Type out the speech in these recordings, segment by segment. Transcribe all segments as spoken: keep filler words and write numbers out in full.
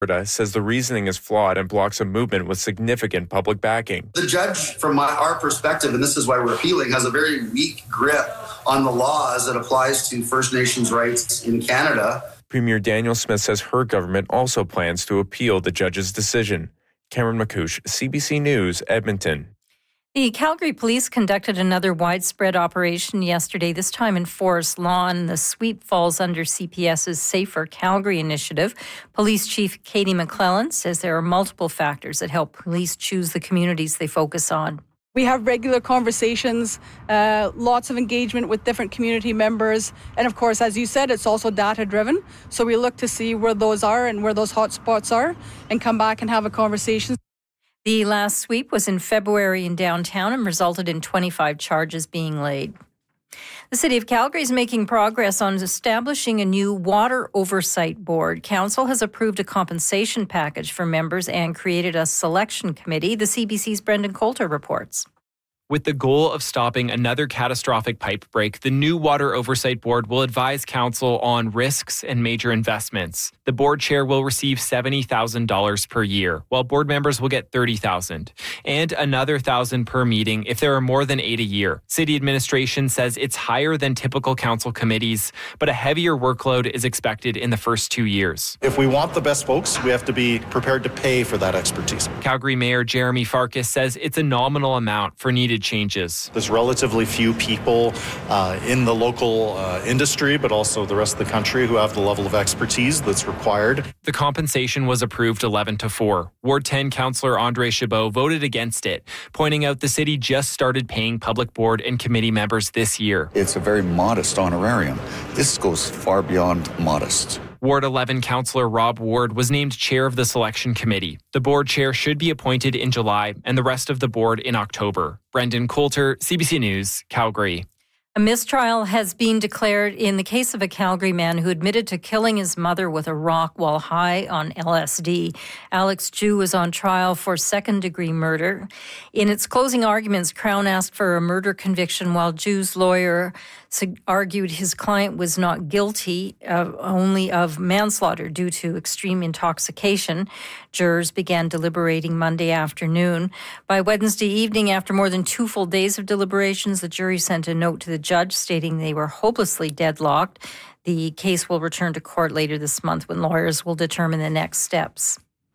says the reasoning is flawed and blocks a movement with significant public backing. The judge, from my, our perspective, and this is why we're appealing, has a very weak grip on the law as it applies to First Nations rights in Canada. Premier Danielle Smith says her government also plans to appeal the judge's decision. Cameron McCouche, C B C News, Edmonton. The Calgary Police conducted another widespread operation yesterday, this time in Forest Lawn. The sweep falls under C P S's Safer Calgary initiative. Police Chief Katie McClellan says there are multiple factors that help police choose the communities they focus on. We have regular conversations, uh, lots of engagement with different community members. And of course, as you said, it's also data driven. So we look to see where those are and where those hot spots are and come back and have a conversation. The last sweep was in February in downtown and resulted in twenty-five charges being laid. The City of Calgary is making progress on establishing a new water oversight board. Council has approved a compensation package for members and created a selection committee. The C B C's Brendan Coulter reports. With the goal of stopping another catastrophic pipe break, the new Water Oversight Board will advise Council on risks and major investments. The board chair will receive seventy thousand dollars per year, while board members will get thirty thousand dollars, and another one thousand dollars per meeting if there are more than eight a year. City administration says it's higher than typical council committees, but a heavier workload is expected in the first two years. If we want the best folks, we have to be prepared to pay for that expertise. Calgary Mayor Jeremy Farkas says it's a nominal amount for needed changes. There's relatively few people uh, in the local uh, industry, but also the rest of the country who have the level of expertise that's required. The compensation was approved eleven to four. Ward ten Councillor Andre Chabot voted against it, pointing out the city just started paying public board and committee members this year. It's a very modest honorarium. This goes far beyond modest. Ward eleven Councillor Rob Ward was named chair of the selection committee. The board chair should be appointed in July and the rest of the board in October. Brendan Coulter, C B C News, Calgary. A mistrial has been declared in the case of a Calgary man who admitted to killing his mother with a rock while high on L S D. Alex Jew was on trial for second-degree murder. In its closing arguments, Crown asked for a murder conviction while Jew's lawyer argued his client was not guilty, uh, only of manslaughter due to extreme intoxication. Jurors began deliberating Monday afternoon. By Wednesday evening, after more than two full days of deliberations, the jury sent a note to the judge stating they were hopelessly deadlocked. The case will return to court later this month when lawyers will determine the next steps.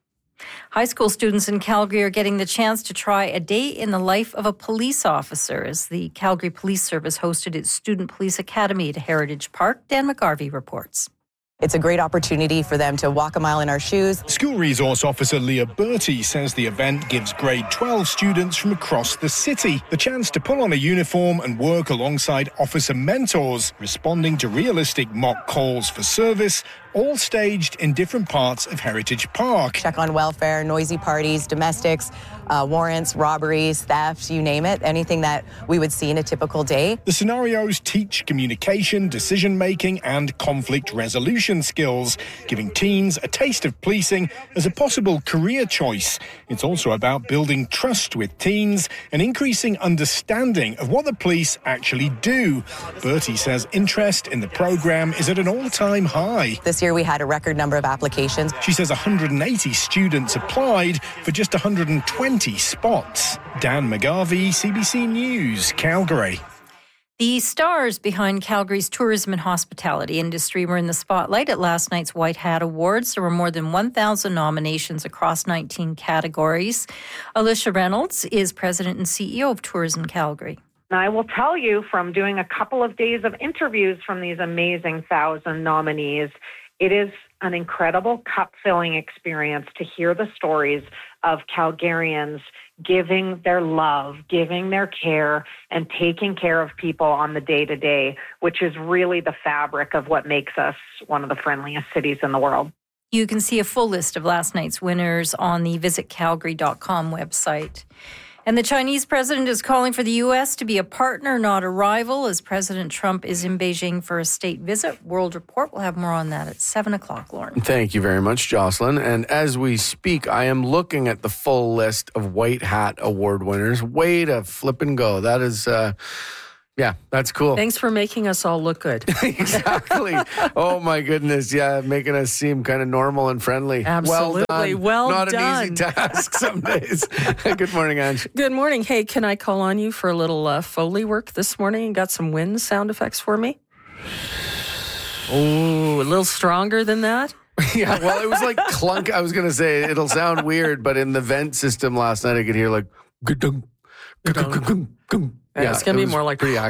High school students in Calgary are getting the chance to try a day in the life of a police officer as the Calgary Police Service hosted its Student Police Academy at Heritage Park. Dan McGarvey reports. It's a great opportunity for them to walk a mile in our shoes. School Resource Officer Leah Bertie says the event gives grade twelve students from across the city the chance to pull on a uniform and work alongside officer mentors, responding to realistic mock calls for service, all staged in different parts of Heritage Park. Check on welfare, noisy parties, domestics, uh, warrants, robberies, thefts, you name it, anything that we would see in a typical day. The scenarios teach communication, decision-making and conflict resolution skills, giving teens a taste of policing as a possible career choice. It's also about building trust with teens and increasing understanding of what the police actually do. Bertie says interest in the programme is at an all-time high. This year we had a record number of applications. She says one hundred eighty students applied for just one hundred twenty spots. Dan McGarvey, C B C News, Calgary. The stars behind Calgary's tourism and hospitality industry were in the spotlight at last night's White Hat Awards. There were more than one thousand nominations across nineteen categories. Alicia Reynolds is president and C E O of Tourism Calgary. And I will tell you from doing a couple of days of interviews from these amazing thousand nominees, it is an incredible cup-filling experience to hear the stories of Calgarians giving their love, giving their care, and taking care of people on the day-to-day, which is really the fabric of what makes us one of the friendliest cities in the world. You can see a full list of last night's winners on the visit calgary dot com website. And the Chinese president is calling for the U S to be a partner, not a rival, as President Trump is in Beijing for a state visit. World Report will have more on that at seven o'clock, Lauren. Thank you very much, Jocelyn. And as we speak, I am looking at the full list of White Hat Award winners. Way to flip and go. That is uh, Yeah, that's cool. Thanks for making us all look good. Exactly. Oh, my goodness. Yeah, making us seem kind of normal and friendly. Absolutely. Well done. Well Not done. an easy task some days. Good morning, Ange. Good morning. Hey, can I call on you for a little uh, Foley work this morning? You got some wind sound effects for me? Oh, a little stronger than that? Yeah, well, it was like clunk. I was going to say it'll sound weird, but in the vent system last night, I could hear like... Ga-dung, ga-dung, ga-dung. Yeah, it's going to be more like... pretty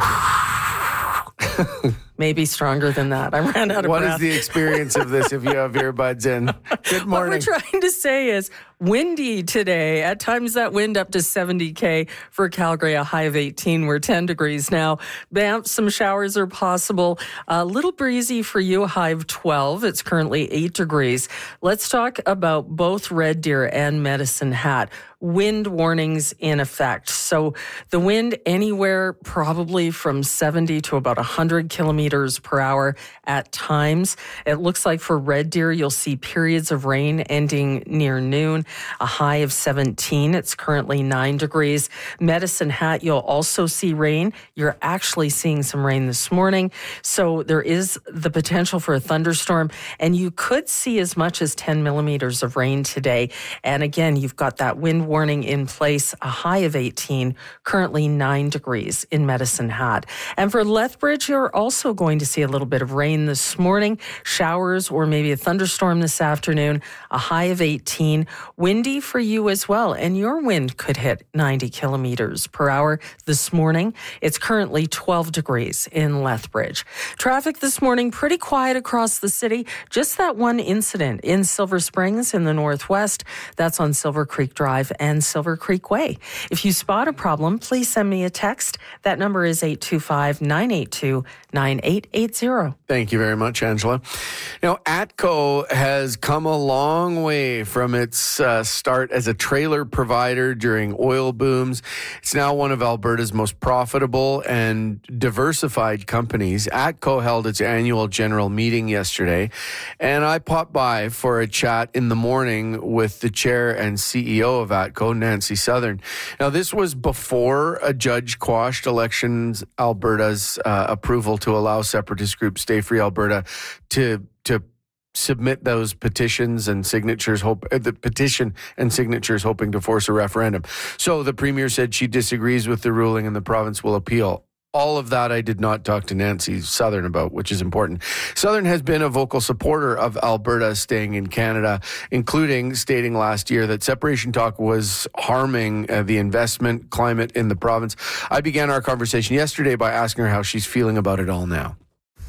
accurate. Maybe stronger than that. I ran out of What breath. is the experience of this if you have earbuds in? Good morning. What we're trying to say is windy today. At times that wind up to seventy K for Calgary, a high of eighteen. We're ten degrees now. Banff, some showers are possible. A little breezy for you, a high of twelve. It's currently eight degrees. Let's talk about both Red Deer and Medicine Hat. Wind warnings in effect. So the wind anywhere probably from seventy to about one hundred kilometers per hour at times. It looks like for Red Deer, you'll see periods of rain ending near noon, a high of seventeen. It's currently nine degrees. Medicine Hat, you'll also see rain. You're actually seeing some rain this morning. So there is the potential for a thunderstorm, and you could see as much as ten millimeters of rain today. And again, you've got that wind warning in place, a high of eighteen, currently nine degrees in Medicine Hat. And for Lethbridge, you're also going to see a little bit of rain this morning, showers or maybe a thunderstorm this afternoon, a high of eighteen. Windy for you as well, and your wind could hit ninety kilometers per hour this morning. It's currently twelve degrees in Lethbridge. Traffic this morning pretty quiet across the city. Just that one incident in Silver Springs in the northwest. That's on Silver Creek Drive and Silver Creek Way. If you spot a problem, please send me a text. That number is eight two five, nine eight two, nine eight eight zero. Thank you very much, Angela. Now, ATCO has come a long way from its uh, start as a trailer provider during oil booms. It's now one of Alberta's most profitable and diversified companies. ATCO held its annual general meeting yesterday, and I popped by for a chat in the morning with the chair and C E O of ATCO, Nancy Southern. Now, this was before a judge quashed Elections Alberta's uh, approval to allow separatist group Stay Free Alberta to to submit those petitions and signatures, hope uh, the petition and signatures hoping to force a referendum. So the premier said she disagrees with the ruling and the province will appeal. All of that I did not talk to Nancy Southern about, which is important. Southern has been a vocal supporter of Alberta staying in Canada, including stating last year that separation talk was harming uh, the investment climate in the province. I began our conversation yesterday by asking her how she's feeling about it all now.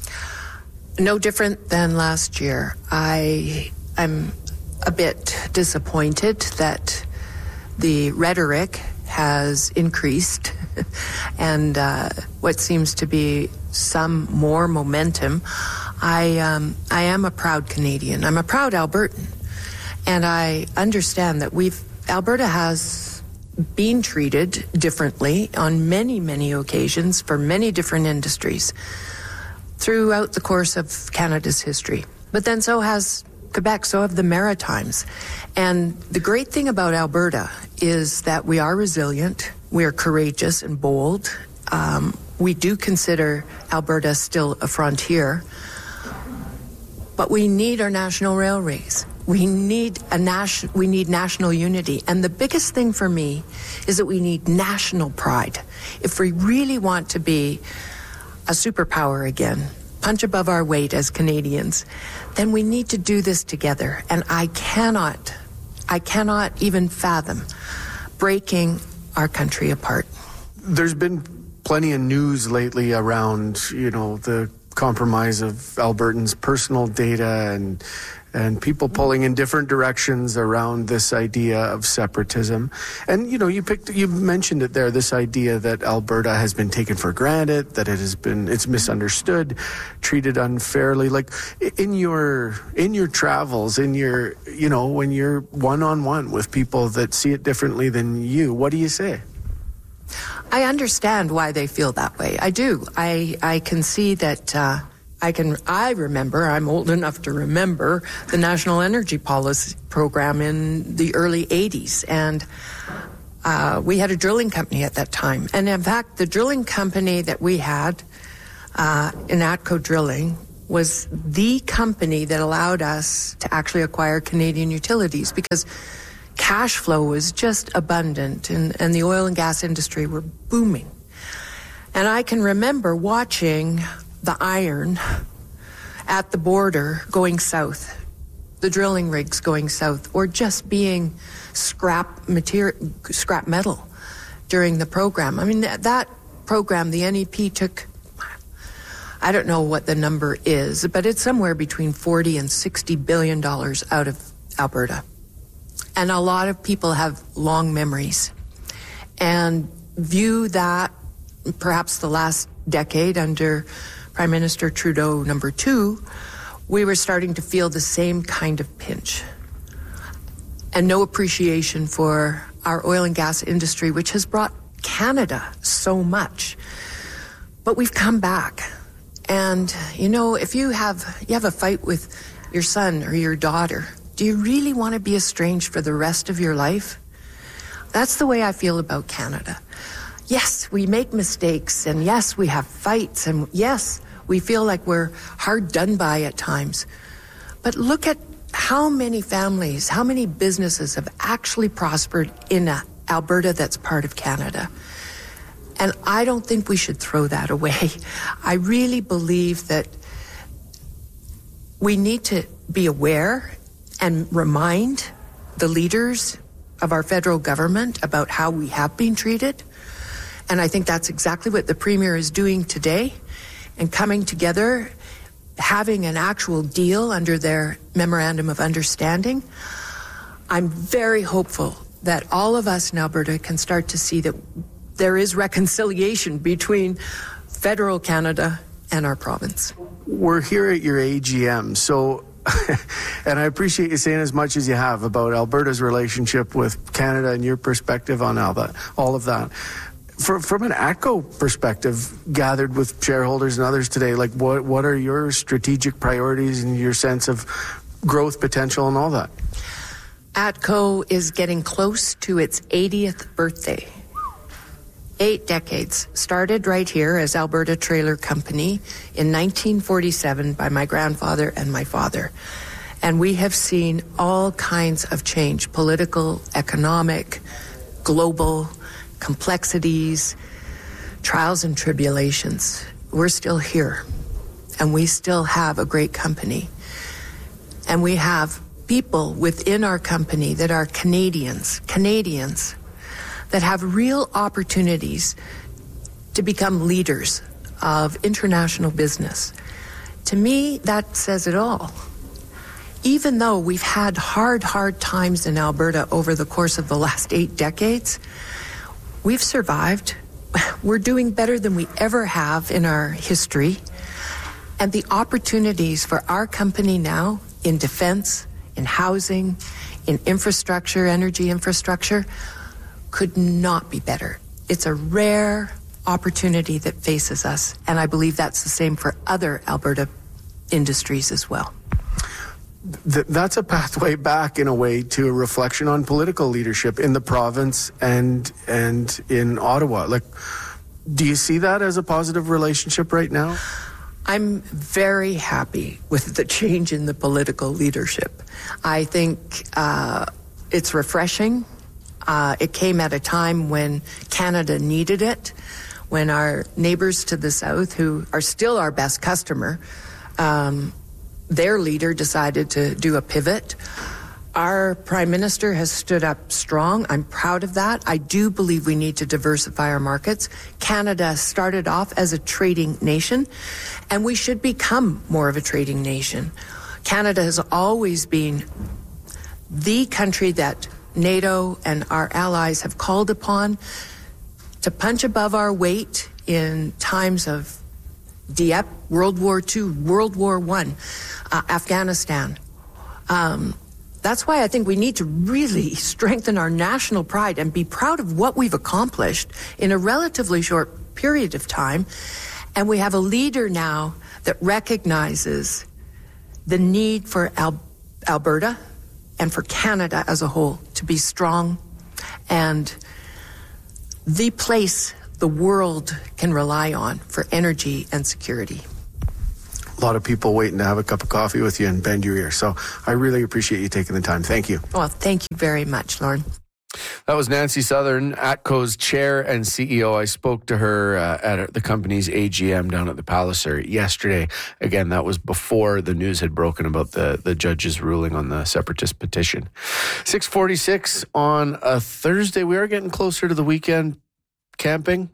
No different than last year. I am a bit disappointed that the rhetoric has increased and uh, what seems to be some more momentum. I um, I am a proud Canadian. I'm a proud Albertan, and I understand that we've Alberta has been treated differently on many many occasions for many different industries throughout the course of Canada's history. But then so has Quebec, so have the Maritimes. And the great thing about Alberta is that we are resilient, we are courageous and bold. Um, we do consider Alberta still a frontier, but we need our national railways. We need a nation, we need national unity. And the biggest thing for me is that we need national pride. If we really want to be a superpower again, punch above our weight as Canadians, then we need to do this together. And I cannot, I cannot even fathom breaking our country apart. There's been plenty of news lately around, you know, the compromise of Albertans' personal data and and people pulling in different directions around this idea of separatism. And, you know, you picked, you mentioned it there, this idea that Alberta has been taken for granted, that it has been, it's misunderstood, treated unfairly. Like in your, in your travels, in your, you know, when you're one-on-one with people that see it differently than you, what do you say? I understand why they feel that way. I do. I, I can see that, uh, I can, I remember, I'm old enough to remember the National Energy Policy Program in the early eighties. And Uh, we had a drilling company at that time. And in fact, the drilling company that we had uh, in ATCO Drilling was the company that allowed us to actually acquire Canadian Utilities, because cash flow was just abundant and, and the oil and gas industry were booming. And I can remember watching the iron at the border going south, the drilling rigs going south, or just being scrap material, scrap metal during the program. I mean, that, that program, the N E P took, I don't know what the number is, but it's somewhere between forty and sixty billion dollars out of Alberta. And a lot of people have long memories and view that perhaps the last decade under Prime Minister Trudeau number two, we were starting to feel the same kind of pinch and no appreciation for our oil and gas industry, which has brought Canada so much. But we've come back. And, you know, if you have you have a fight with your son or your daughter, do you really want to be estranged for the rest of your life? That's the way I feel about Canada. Yes, we make mistakes, and yes, we have fights, and yes, we feel like we're hard done by at times. But look at how many families, how many businesses have actually prospered in a Alberta that's part of Canada. And I don't think we should throw that away. I really believe that we need to be aware and remind the leaders of our federal government about how we have been treated. And I think that's exactly what the Premier is doing today, and coming together, having an actual deal under their Memorandum of Understanding. I'm very hopeful that all of us in Alberta can start to see that there is reconciliation between federal Canada and our province. We're here at your A G M, so, and I appreciate you saying as much as you have about Alberta's relationship with Canada and your perspective on all that, all of that. For, from an ATCO perspective, gathered with shareholders and others today, like what what are your strategic priorities and your sense of growth potential and all that? ATCO is getting close to its eightieth birthday. Eight decades. Started right here as Alberta Trailer Company in nineteen forty-seven by my grandfather and my father. And we have seen all kinds of change, political, economic, global, complexities, trials and tribulations. We're still here, and we still have a great company. And we have people within our company that are Canadians, Canadians, that have real opportunities to become leaders of international business. To me, that says it all. Even though we've had hard, hard times in Alberta over the course of the last eight decades, we've survived. We're doing better than we ever have in our history. And the opportunities for our company now in defense, in housing, in infrastructure, energy infrastructure, could not be better. It's a rare opportunity that faces us, and I believe that's the same for other Alberta industries as well. Th- that's a pathway back, in a way, to a reflection on political leadership in the province and and in Ottawa. Like, do you see that as a positive relationship right now? I'm very happy with the change in the political leadership. I think uh, it's refreshing. Uh, it came at a time when Canada needed it, when our neighbors to the south, who are still our best customer, um, their leader decided to do a pivot. Our Prime Minister has stood up strong. I'm proud of that. I do believe we need to diversify our markets. Canada started off as a trading nation, and we should become more of a trading nation. Canada has always been the country that NATO and our allies have called upon to punch above our weight in times of Dieppe, World War Two, World War One, uh, Afghanistan. Um, that's why I think we need to really strengthen our national pride and be proud of what we've accomplished in a relatively short period of time. And we have a leader now that recognizes the need for Al- Alberta and for Canada as a whole to be strong and the place the world can rely on for energy and security. A lot of people waiting to have a cup of coffee with you and bend your ear. So I really appreciate you taking the time. Thank you. Well, thank you very much, Lauren. That was Nancy Southern, ATCO's chair and C E O. I spoke to her uh, at the company's A G M down at the Palliser yesterday. Again, that was before the news had broken about the, the judge's ruling on the separatist petition. six forty-six on a Thursday. We are getting closer to the weekend. Camping?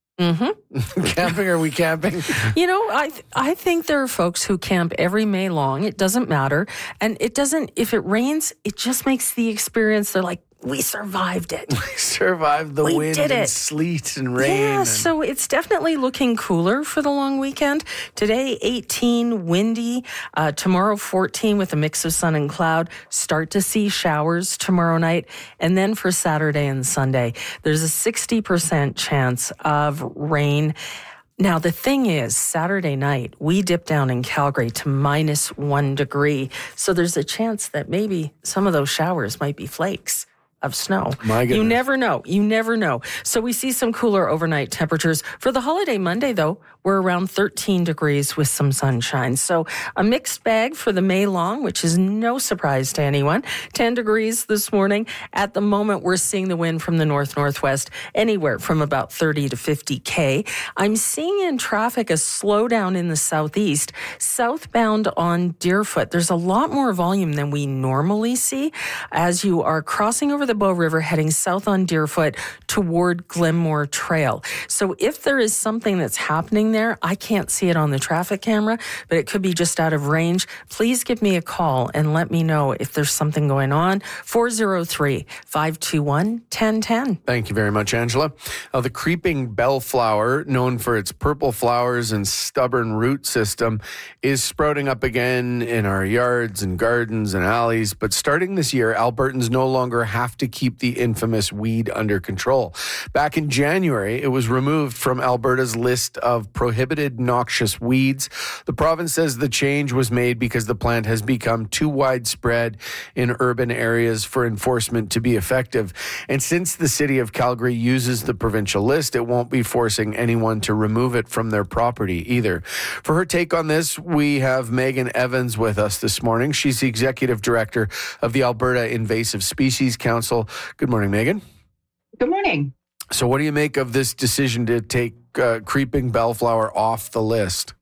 Mm-hmm. Camping? Are we camping? You know, I th- I think there are folks who camp every May long. It doesn't matter. And it doesn't, if it rains, it just makes the experience, they're like, we survived it. We survived the we wind did and it. sleet and rain. Yeah, and... so it's definitely looking cooler for the long weekend. Today, eighteen, windy. Uh, tomorrow, fourteen with a mix of sun and cloud. Start to see showers tomorrow night. And then for Saturday and Sunday, there's a sixty percent chance of rain. Now, the thing is, Saturday night, we dip down in Calgary to minus one degree. So there's a chance that maybe some of those showers might be flakes of snow. My goodness. You never know. You never know. So we see some cooler overnight temperatures. For the holiday Monday, though, we're around thirteen degrees with some sunshine. So a mixed bag for the May long, which is no surprise to anyone. ten degrees this morning. At the moment, we're seeing the wind from the north-northwest anywhere from about thirty to fifty K. I'm seeing in traffic a slowdown in the southeast, southbound on Deerfoot. There's a lot more volume than we normally see as you are crossing over the Bow River heading south on Deerfoot toward Glenmore Trail. So if there is something that's happening there, I can't see it on the traffic camera, but it could be just out of range. Please give me a call and let me know if there's something going on. four oh three, five two one, one oh one oh. Thank you very much, Angela. Uh, the creeping bellflower, known for its purple flowers and stubborn root system, is sprouting up again in our yards and gardens and alleys. But starting this year, Albertans no longer have to keep the infamous weed under control. Back in January, it was removed from Alberta's list of prohibited noxious weeds. The province says the change was made because the plant has become too widespread in urban areas for enforcement to be effective. And since the city of Calgary uses the provincial list, it won't be forcing anyone to remove it from their property either. For her take on this, we have Megan Evans with us this morning. She's the executive director of the Alberta Invasive Species Council. Good morning, Megan. Good morning. So what do you make of this decision to take uh, creeping bellflower off the list?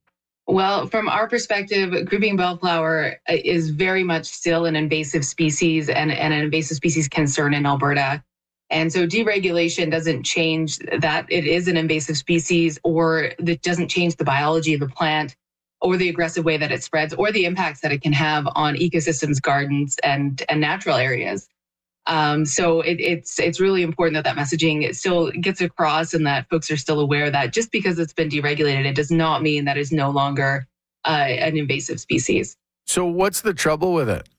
Well, from our perspective, creeping bellflower is very much still an invasive species and, and an invasive species concern in Alberta. And so deregulation doesn't change that it is an invasive species, or it doesn't change the biology of the plant or the aggressive way that it spreads or the impacts that it can have on ecosystems, gardens, and, and natural areas. Um, so it, it's it's really important that that messaging still gets across and that folks are still aware that just because it's been deregulated, it does not mean that it's no longer uh, an invasive species. So what's the trouble with it?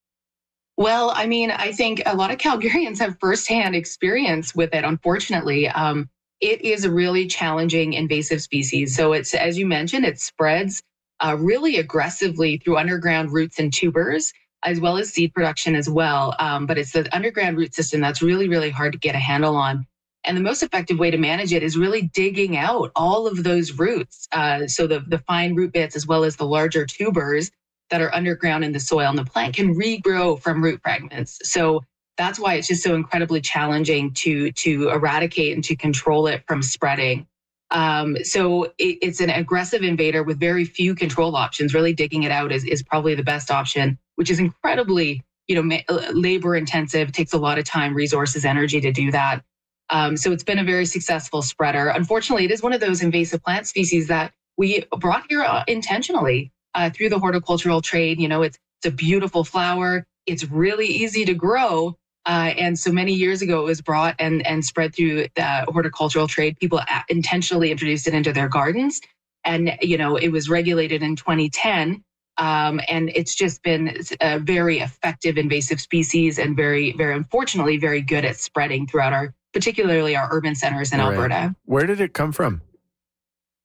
Well, I mean, I think a lot of Calgarians have firsthand experience with it, unfortunately. Um, it is a really challenging invasive species. So it's, as you mentioned, it spreads uh, really aggressively through underground roots and tubers, as well as seed production as well. Um, but it's the underground root system that's really, really hard to get a handle on. And the most effective way to manage it is really digging out all of those roots. Uh, so the, the fine root bits, as well as the larger tubers that are underground in the soil, and the plant can regrow from root fragments. So that's why it's just so incredibly challenging to, to eradicate and to control it from spreading. Um, so it, it's an aggressive invader with very few control options. Really digging it out is, is probably the best option, which is incredibly, you know, ma- labor intensive, takes a lot of time, resources, energy to do that. Um, so it's been a very successful spreader. Unfortunately, it is one of those invasive plant species that we brought here uh, intentionally uh, through the horticultural trade. You know, it's, it's a beautiful flower. It's really easy to grow. Uh, and so many years ago, it was brought and, and spread through the horticultural trade. People intentionally introduced it into their gardens. And, you know, it was regulated in twenty ten. Um, and it's just been a very effective invasive species and very, very unfortunately, very good at spreading throughout our, particularly our urban centers in Right. Alberta. Where did it come from?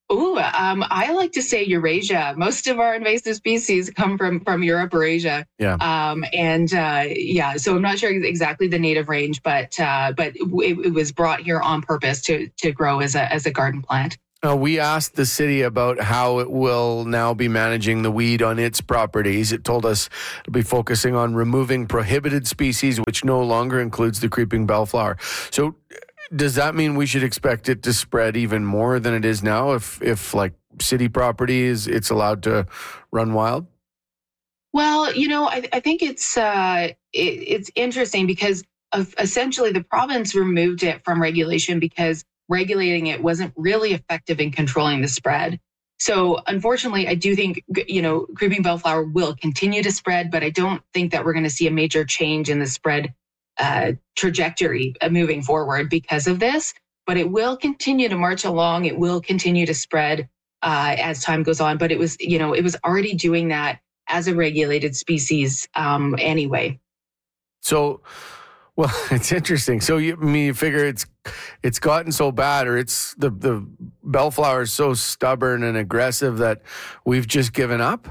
Ooh, um, I like to say Eurasia. Most of our invasive species come from, from Europe or Asia. Yeah. Um, and uh, yeah, so I'm not sure exactly the native range, but uh, but it, it was brought here on purpose to to grow as a as a garden plant. Uh, we asked the city about how it will now be managing the weed on its properties. It told us it'll be focusing on removing prohibited species, which no longer includes the creeping bellflower. So does that mean we should expect it to spread even more than it is now if, if like city property is it's allowed to run wild? Well, you know, I, I think it's uh, it, it's interesting because of essentially the province removed it from regulation because regulating it wasn't really effective in controlling the spread. So unfortunately, I do think, you know, creeping bellflower will continue to spread, but I don't think that we're going to see a major change in the spread uh, trajectory uh, moving forward because of this. But it will continue to march along. It will continue to spread uh, as time goes on. But it was, you know, it was already doing that as a regulated species um, anyway. So, well, it's interesting. So you, I mean, you figure it's it's gotten so bad, or it's the the bellflower is so stubborn and aggressive that we've just given up?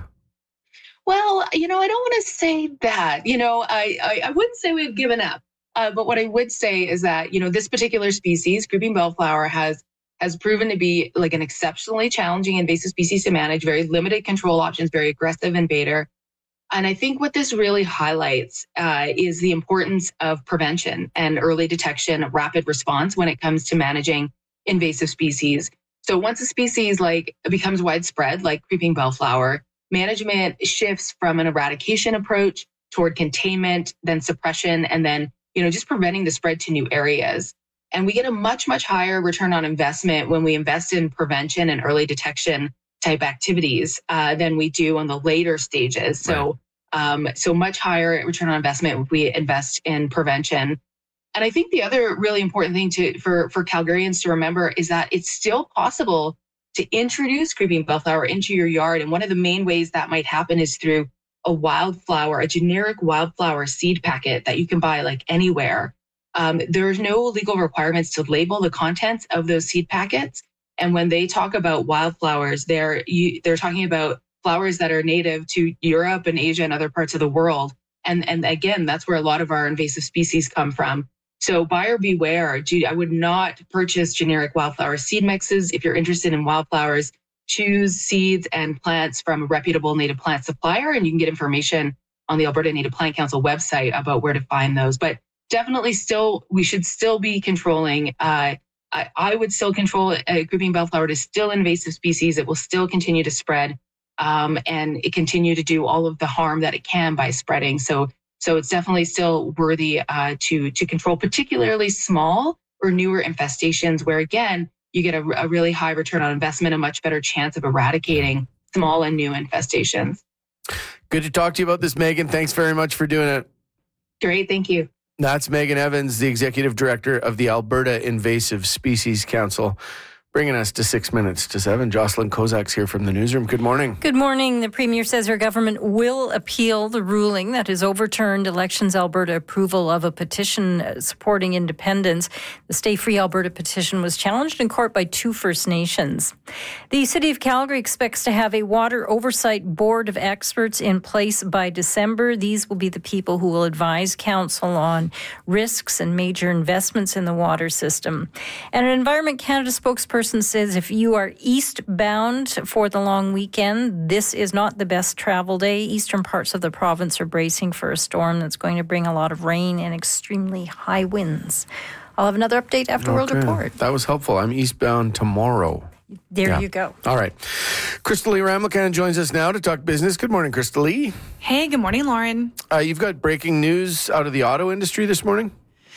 Well, you know, I don't want to say that. You know, I I, I wouldn't say we've given up. Uh, but what I would say is that, you know, this particular species, creeping bellflower, has has proven to be like an exceptionally challenging invasive species to manage, very limited control options, very aggressive invader. And I think what this really highlights uh, is the importance of prevention and early detection, rapid response when it comes to managing invasive species. So once a species like becomes widespread, like creeping bellflower, management shifts from an eradication approach toward containment, then suppression, and then, you know, just preventing the spread to new areas. And we get a much, much higher return on investment when we invest in prevention and early detection type activities uh, than we do on the later stages. So, um, so much higher return on investment if we invest in prevention. And I think the other really important thing to for for Calgarians to remember is that it's still possible to introduce creeping bellflower into your yard. And one of the main ways that might happen is through a wildflower, a generic wildflower seed packet that you can buy like anywhere. Um, there's no legal requirements to label the contents of those seed packets. And when they talk about wildflowers, they're you, they're talking about flowers that are native to Europe and Asia and other parts of the world. And and again, that's where a lot of our invasive species come from. So buyer beware. I would not purchase generic wildflower seed mixes. If you're interested in wildflowers, choose seeds and plants from a reputable native plant supplier, and you can get information on the Alberta Native Plant Council website about where to find those. But definitely still, we should still be controlling. Uh, I, I would still control uh, creeping bellflower. It is still an invasive species. It will still continue to spread um, and it continue to do all of the harm that it can by spreading. So So it's definitely still worthy uh, to to control, particularly small or newer infestations where, again, you get a, a really high return on investment, a much better chance of eradicating small and new infestations. Good to talk to you about this, Megan. Thanks very much for doing it. Great. Thank you. That's Megan Evans, the Executive Director of the Alberta Invasive Species Council. Bringing us to six minutes to seven. Jocelyn Kozak's here from the newsroom. Good morning. Good morning. The Premier says her government will appeal the ruling that has overturned Elections Alberta approval of a petition supporting independence. The Stay Free Alberta petition was challenged in court by two First Nations. The City of Calgary expects to have a water oversight board of experts in place by December. These will be the people who will advise council on risks and major investments in the water system. And an Environment Canada spokesperson says if you are eastbound for the long weekend, this is not the best travel day. Eastern parts of the province are bracing for a storm that's going to bring a lot of rain and extremely high winds. I'll have another update after okay. World Report. That was helpful. I'm eastbound tomorrow. There yeah. you go. All right. Crystal Lee Ramlakan joins us now to talk business. Good morning, Crystal Lee. Hey, good morning, Lauren. Uh, you've got breaking news out of the auto industry this morning?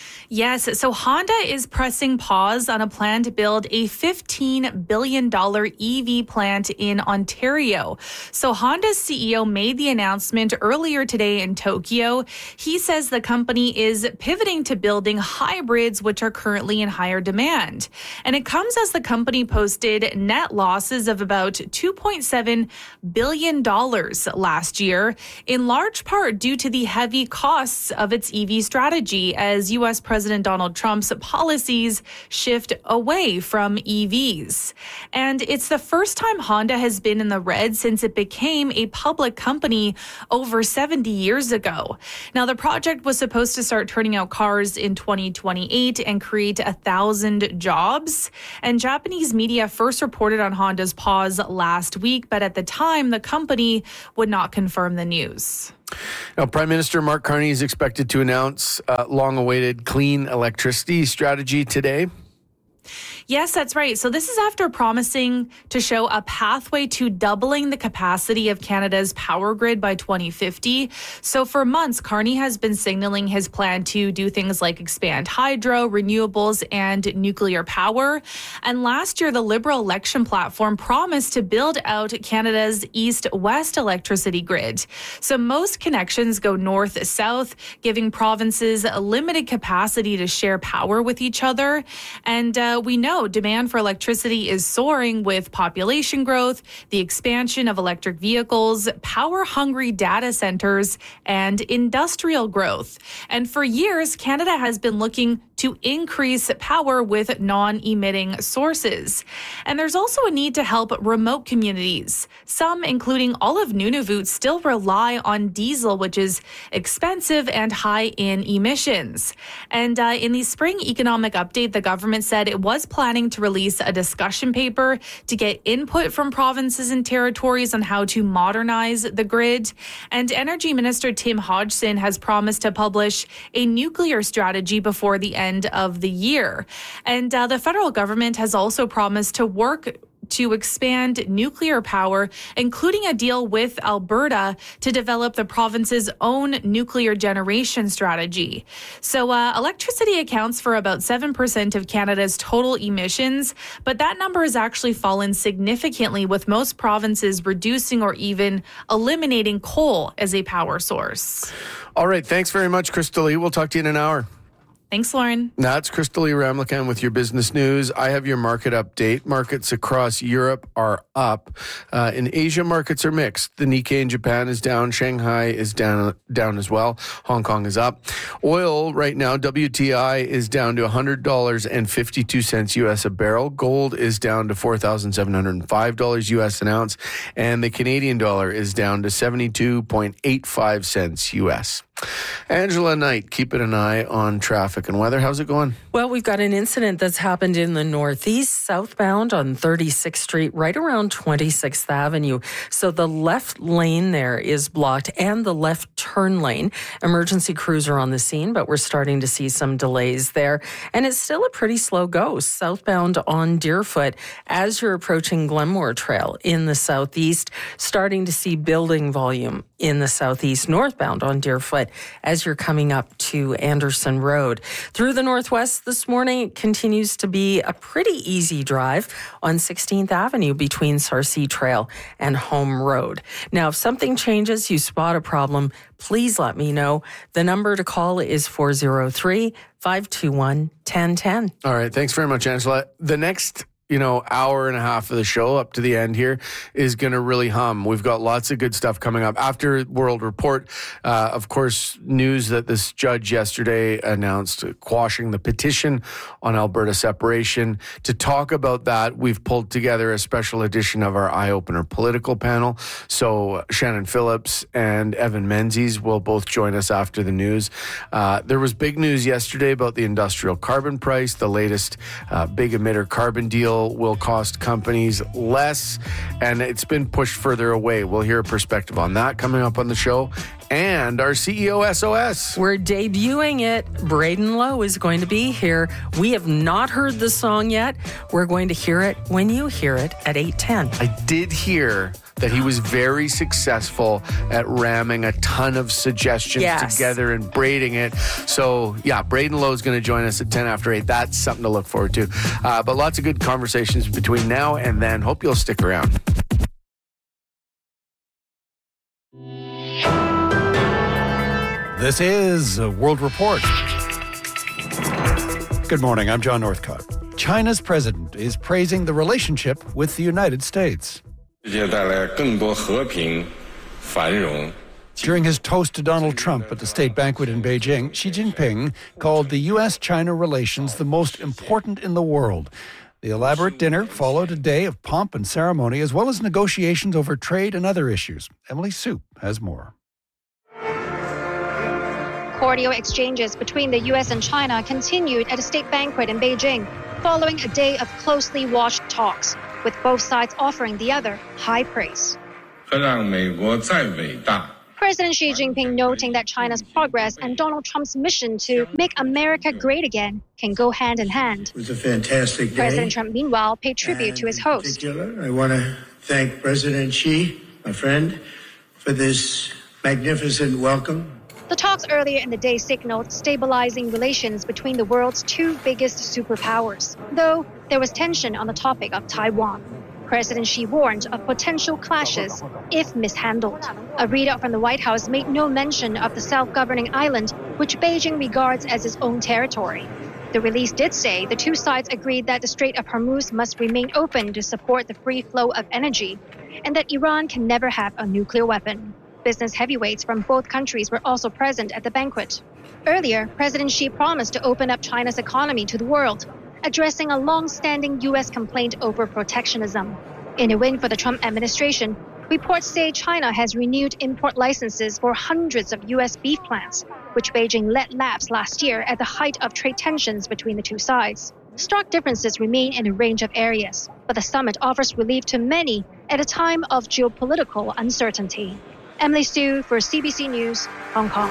Yes, so Honda is pressing pause on a plan to build a fifteen billion dollars E V plant in Ontario. So Honda's C E O made the announcement earlier today in Tokyo. He says the company is pivoting to building hybrids, which are currently in higher demand. And it comes as the company posted net losses of about two point seven billion dollars last year, in large part due to the heavy costs of its E V strategy, as U S President President Donald Trump's policies shift away from E Vs. And it's the first time Honda has been in the red since it became a public company over seventy years ago. Now, the project was supposed to start turning out cars in twenty twenty-eight and create a thousand jobs. And Japanese media first reported on Honda's pause last week, but at the time, the company would not confirm the news. Now, Prime Minister Mark Carney is expected to announce a long-awaited clean electricity strategy today. Yes, that's right. So this is after promising to show a pathway to doubling the capacity of Canada's power grid by twenty fifty. So for months, Carney has been signaling his plan to do things like expand hydro, renewables, and nuclear power. And last year, the Liberal election platform promised to build out Canada's east-west electricity grid. So most connections go north-south, giving provinces a limited capacity to share power with each other. And uh, we know demand for electricity is soaring with population growth, the expansion of electric vehicles, power-hungry data centers, and industrial growth. And for years, Canada has been looking to increase power with non-emitting sources. And there's also a need to help remote communities. Some, including all of Nunavut, still rely on diesel, which is expensive and high in emissions. And uh, in the spring economic update, the government said it was planning to release a discussion paper to get input from provinces and territories on how to modernize the grid. And Energy Minister Tim Hodgson has promised to publish a nuclear strategy before the end of the year. And uh, the federal government has also promised to work to expand nuclear power, including a deal with Alberta to develop the province's own nuclear generation strategy. So uh, electricity accounts for about seven percent of Canada's total emissions, but that number has actually fallen significantly, with most provinces reducing or even eliminating coal as a power source. All right. Thanks very much, Crystal Lee. We'll talk to you in an hour. Thanks, Lauren. That's Crystal Lee Ramlakan with your business news. I have your market update. Markets across Europe are up. Uh, in Asia, markets are mixed. The Nikkei in Japan is down. Shanghai is down down as well. Hong Kong is up. Oil right now, W T I is down to one hundred dollars and fifty-two cents U S a barrel. Gold is down to four thousand seven hundred five dollars U S an ounce. And the Canadian dollar is down to seventy-two point eight five cents U S. Angela Knight, keeping an eye on traffic and weather. How's it going? Well, we've got an incident that's happened in the Northeast, southbound on thirty-sixth Street, right around twenty-sixth Avenue. So the left lane there is blocked and the left turn lane. Emergency crews are on the scene, but we're starting to see some delays there. And it's still a pretty slow go southbound on Deerfoot as you're approaching Glenmore Trail in the southeast, starting to see building volume in the southeast, northbound on Deerfoot as you're coming up to Anderson Road. Through the northwest this morning, it continues to be a pretty easy drive on sixteenth Avenue between Sarcee Trail and Home Road. Now, if something changes, you spot a problem, please let me know. The number to call is four oh three, five two one, one oh one oh. All right. Thanks very much, Angela. The next you know, hour and a half of the show up to the end here is going to really hum. We've got lots of good stuff coming up. After World Report, uh, of course, news that this judge yesterday announced quashing the petition on Alberta separation. To talk about that, we've pulled together a special edition of our Eye Opener political panel. So Shannon Phillips and Evan Menzies will both join us after the news. Uh, there was big news yesterday about the industrial carbon price. The latest uh, big emitter carbon deal will cost companies less, and it's been pushed further away. We'll hear a perspective on that coming up on the show. And our C E O S O S. We're debuting it. Braden Lowe is going to be here. We have not heard the song yet. We're going to hear it when you hear it at eight ten. I did hear that he was very successful at ramming a ton of suggestions yes. together and braiding it. So, yeah, Braden Lowe is going to join us at ten after eight. That's something to look forward to. Uh, but lots of good conversations between now and then. Hope you'll stick around. This is a World Report. Good morning, I'm John Northcott. China's president is praising the relationship with the United States. During his toast to Donald Trump at the state banquet in Beijing, Xi Jinping called the U S China relations the most important in the world. The elaborate dinner followed a day of pomp and ceremony, as well as negotiations over trade and other issues. Emily Soup has more. Cordial exchanges between the U S and China continued at a state banquet in Beijing, following a day of closely watched talks, with both sides offering the other high praise. President Xi Jinping noting that China's progress and Donald Trump's mission to make America great again can go hand in hand. It was a fantastic day. President Trump, meanwhile, paid tribute and to his host. In particular, I want to thank President Xi, my friend, for this magnificent welcome. The talks earlier in the day signaled stabilizing relations between the world's two biggest superpowers, though there was tension on the topic of Taiwan. President Xi warned of potential clashes if mishandled. A readout from the White House made no mention of the self-governing island, which Beijing regards as its own territory. The release did say the two sides agreed that the Strait of Hormuz must remain open to support the free flow of energy, and that Iran can never have a nuclear weapon. Business heavyweights from both countries were also present at the banquet. Earlier, President Xi promised to open up China's economy to the world, addressing a long-standing U S complaint over protectionism. In a win for the Trump administration, reports say China has renewed import licenses for hundreds of U S beef plants, which Beijing let lapse last year at the height of trade tensions between the two sides. Stark differences remain in a range of areas, but the summit offers relief to many at a time of geopolitical uncertainty. Emily Sue for C B C News, Hong Kong.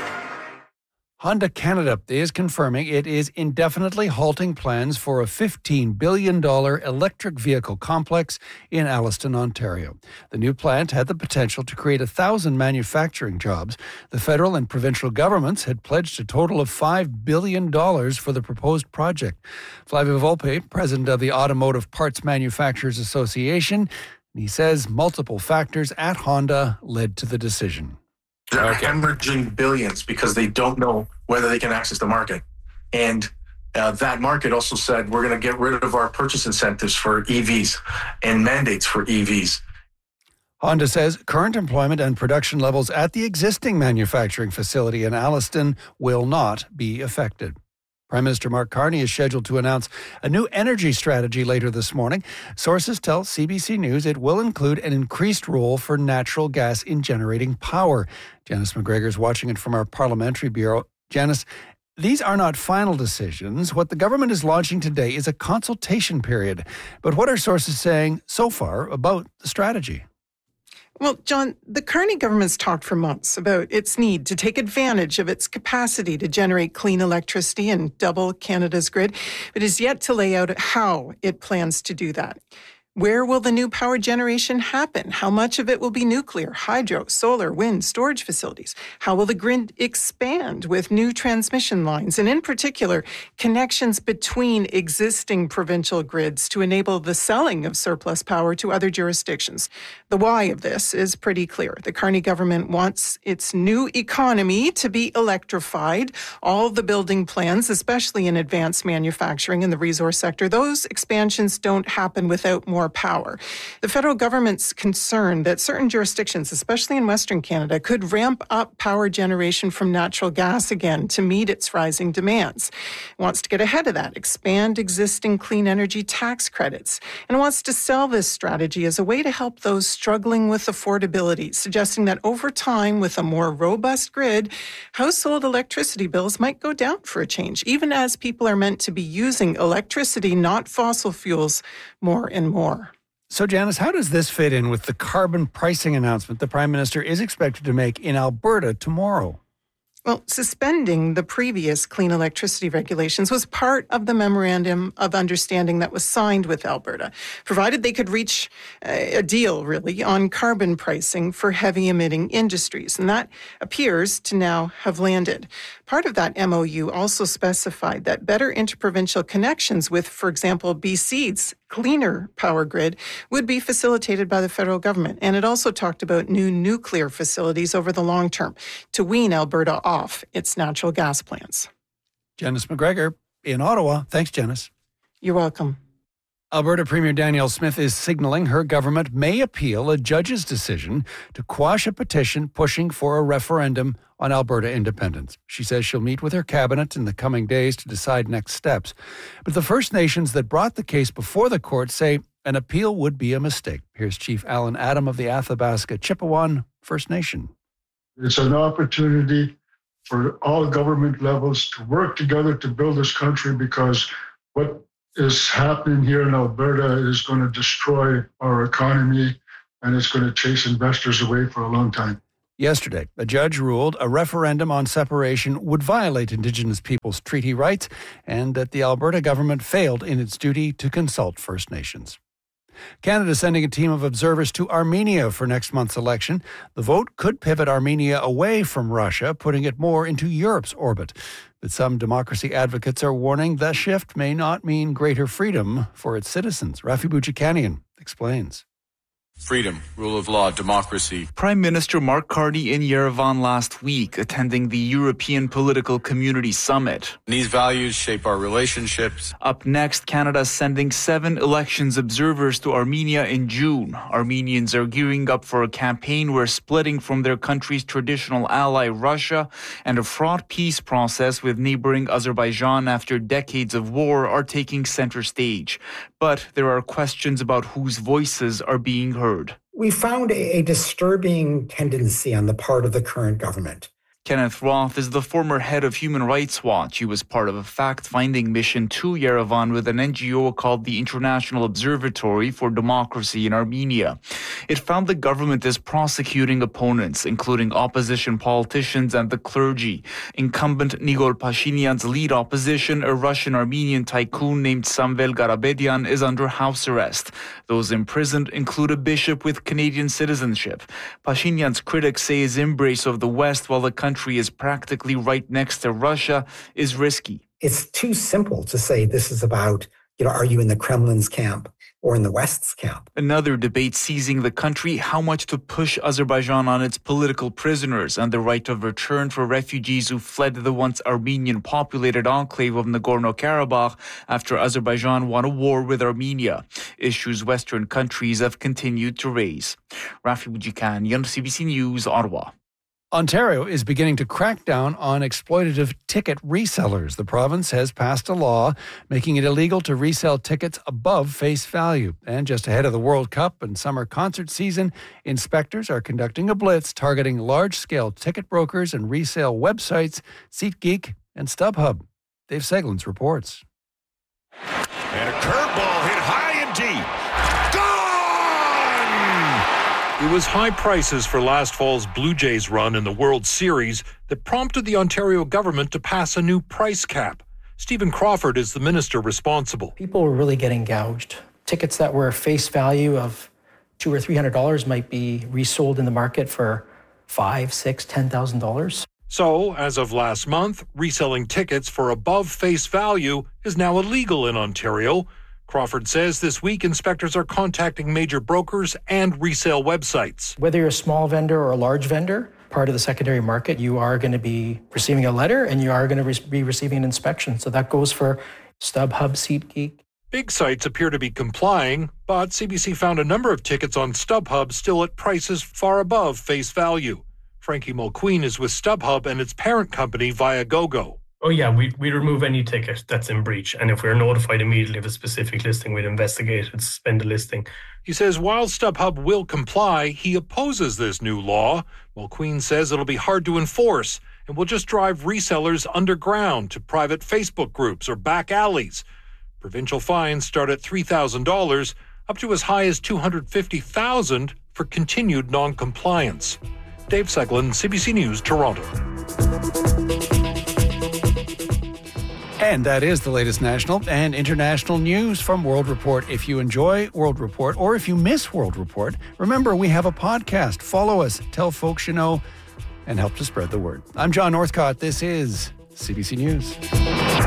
Honda Canada is confirming it is indefinitely halting plans for a fifteen billion dollars electric vehicle complex in Alliston, Ontario. The new plant had the potential to create a thousand manufacturing jobs. The federal and provincial governments had pledged a total of five billion dollars for the proposed project. Flavio Volpe, president of the Automotive Parts Manufacturers Association, he says multiple factors at Honda led to the decision. They're okay. hemorrhaging billions because they don't know whether they can access the market. And uh, that market also said, we're going to get rid of our purchase incentives for E Vs and mandates for E Vs. Honda says current employment and production levels at the existing manufacturing facility in Alliston will not be affected. Prime Minister Mark Carney is scheduled to announce a new energy strategy later this morning. Sources tell C B C News it will include an increased role for natural gas in generating power. Janice McGregor is watching it from our parliamentary bureau. Janice, these are not final decisions. What the government is launching today is a consultation period. But what are sources saying so far about the strategy? Well, John, the Carney government's talked for months about its need to take advantage of its capacity to generate clean electricity and double Canada's grid, but is yet to lay out how it plans to do that. Where will the new power generation happen? How much of it will be nuclear, hydro, solar, wind, storage facilities? How will the grid expand with new transmission lines? And in particular, connections between existing provincial grids to enable the selling of surplus power to other jurisdictions. The why of this is pretty clear. The Carney government wants its new economy to be electrified. All the building plans, especially in advanced manufacturing in the resource sector, those expansions don't happen without more power. The federal government's concerned that certain jurisdictions, especially in Western Canada, could ramp up power generation from natural gas again to meet its rising demands. It wants to get ahead of that, expand existing clean energy tax credits, and wants to sell this strategy as a way to help those struggling with affordability, suggesting that over time, with a more robust grid, household electricity bills might go down for a change, even as people are meant to be using electricity, not fossil fuels, more and more. So, Janice, how does this fit in with the carbon pricing announcement the Prime Minister is expected to make in Alberta tomorrow? Well, suspending the previous clean electricity regulations was part of the memorandum of understanding that was signed with Alberta, provided they could reach a deal, really, on carbon pricing for heavy emitting industries. And that appears to now have landed. Part of that M O U also specified that better interprovincial connections with, for example, B C's cleaner power grid would be facilitated by the federal government. And it also talked about new nuclear facilities over the long term to wean Alberta off its natural gas plants. Janice McGregor in Ottawa. Thanks, Janice. You're welcome. Alberta Premier Danielle Smith is signaling her government may appeal a judge's decision to quash a petition pushing for a referendum on Alberta independence. She says she'll meet with her cabinet in the coming days to decide next steps. But the First Nations that brought the case before the court say an appeal would be a mistake. Here's Chief Alan Adam of the Athabasca Chippewan First Nation. It's an opportunity for all government levels to work together to build this country, because what is happening here in Alberta is going to destroy our economy, and it's going to chase investors away for a long time. Yesterday, a judge ruled a referendum on separation would violate Indigenous peoples' treaty rights and that the Alberta government failed in its duty to consult First Nations. Canada sending a team of observers to Armenia for next month's election. The vote could pivot Armenia away from Russia, putting it more into Europe's orbit. But some democracy advocates are warning the shift may not mean greater freedom for its citizens. Rafi Bouchikanian explains. Freedom, rule of law, democracy. Prime Minister Mark Carney in Yerevan last week, attending the European Political Community Summit. These values shape our relationships. Up next, Canada sending seven elections observers to Armenia in June. Armenians are gearing up for a campaign where splitting from their country's traditional ally Russia and a fraught peace process with neighboring Azerbaijan after decades of war are taking center stage. But there are questions about whose voices are being heard. We found a, a disturbing tendency on the part of the current government. Kenneth Roth is the former head of Human Rights Watch. He was part of a fact-finding mission to Yerevan with an N G O called the International Observatory for Democracy in Armenia. It found the government is prosecuting opponents, including opposition politicians and the clergy. Incumbent Nikol Pashinyan's lead opposition, a Russian-Armenian tycoon named Samvel Garabedian, is under house arrest. Those imprisoned include a bishop with Canadian citizenship. Pashinyan's critics say his embrace of the West while the country is practically right next to Russia is risky. It's too simple to say this is about, you know, are you in the Kremlin's camp or in the West's camp? Another debate seizing the country, how much to push Azerbaijan on its political prisoners and the right of return for refugees who fled the once Armenian-populated enclave of Nagorno-Karabakh after Azerbaijan won a war with Armenia. Issues Western countries have continued to raise. Rafi Bouchikanian, C B C News, Ottawa. Ontario is beginning to crack down on exploitative ticket resellers. The province has passed a law making it illegal to resell tickets above face value. And just ahead of the World Cup and summer concert season, inspectors are conducting a blitz targeting large-scale ticket brokers and resale websites, SeatGeek and StubHub. Dave Seglins reports. And a curveball hit high and deep. It was high prices for last fall's Blue Jays run in the World Series that prompted the Ontario government to pass a new price cap. Stephen Crawford is the minister responsible. People were really getting gouged. Tickets that were face value of two or three hundred dollars might be resold in the market for five, six, ten thousand dollars. So, as of last month, reselling tickets for above face value is now illegal in Ontario. Crawford says this week inspectors are contacting major brokers and resale websites. Whether you're a small vendor or a large vendor, part of the secondary market, you are going to be receiving a letter and you are going to re- be receiving an inspection. So that goes for StubHub, SeatGeek. Big sites appear to be complying, but C B C found a number of tickets on StubHub still at prices far above face value. Frankie Mulqueen is with StubHub and its parent company, Viagogo. Oh, yeah, we'd, we'd remove any ticket that's in breach. And if we're notified immediately of a specific listing, we'd investigate and suspend the listing. He says while StubHub will comply, he opposes this new law. Mulqueen says it'll be hard to enforce and will just drive resellers underground to private Facebook groups or back alleys. Provincial fines start at three thousand dollars, up to as high as two hundred fifty thousand dollars for continued non-compliance. Dave Seglin, C B C News, Toronto. And that is the latest national and international news from World Report. If you enjoy World Report or if you miss World Report, remember we have a podcast. Follow us, tell folks you know, and help to spread the word. I'm John Northcott. This is C B C News.